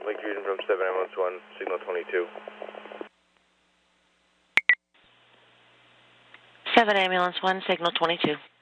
Lake Fusion from 7 Ambulance 1, signal 22. 7 Ambulance 1, signal 22.